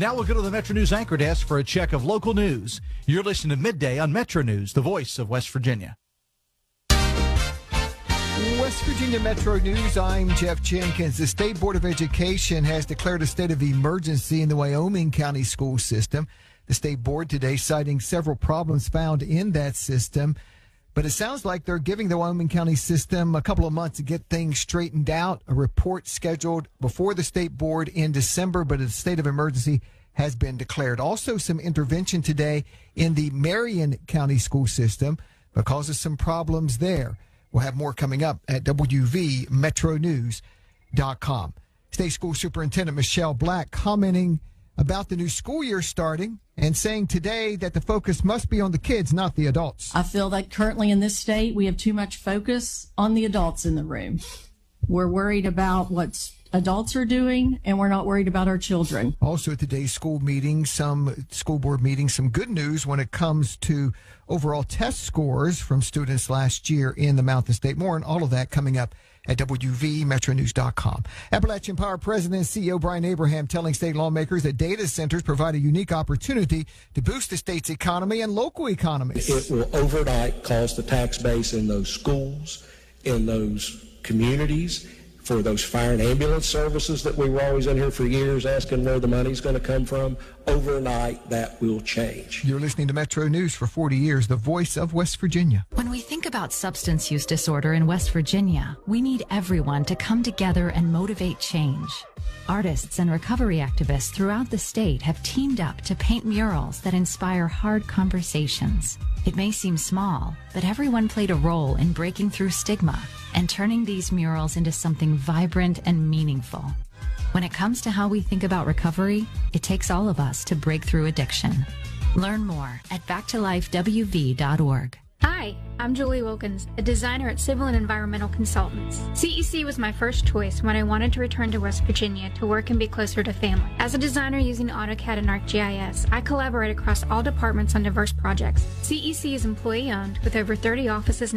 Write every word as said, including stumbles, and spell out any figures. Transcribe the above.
Now we'll go to the Metro News anchor desk for a check of local news. You're listening to Midday on Metro News, the voice of West Virginia. West Virginia Metro News, I'm Jeff Jenkins. The State Board of Education has declared a state of emergency in the Wyoming County school system. The State Board today citing several problems found in that system. But it sounds like they're giving the Wyoming County system a couple of months to get things straightened out. A report scheduled before the State Board in December, but a state of emergency has been declared. Also, some intervention today in the Marion County school system because of some problems there. We'll have more coming up at W V Metro News dot com. State School Superintendent Michelle Black commenting about the new school year starting and saying today that the focus must be on the kids, not the adults. I feel that currently in this state, we have too much focus on the adults in the room. We're worried about what adults are doing, and we're not worried about our children. Also at today's school meeting, some school board meetings, some good news when it comes to overall test scores from students last year in the Mountain State. More on all of that coming up at W V Metro News dot com. Appalachian Power President and C E O Brian Abraham telling state lawmakers that data centers provide a unique opportunity to boost the state's economy and local economies. It will overnight cause the tax base in those schools, in those communities, for those fire and ambulance services that we were always in here for years asking where the money's going to come from. Overnight, that will change. You're listening to Metro News for forty years, the voice of West Virginia. When we think about substance use disorder in West Virginia, we need everyone to come together and motivate change. Artists and recovery activists throughout the state have teamed up to paint murals that inspire hard conversations. It may seem small, but everyone played a role in breaking through stigma and turning these murals into something vibrant and meaningful. When it comes to how we think about recovery, it takes all of us to break through addiction. Learn more at back to life W V dot org. Hi, I'm Julie Wilkins, a designer at Civil and Environmental Consultants. C E C was my first choice when I wanted to return to West Virginia to work and be closer to family. As a designer using AutoCAD and ArcGIS, I collaborate across all departments on diverse projects. C E C is employee-owned with over thirty offices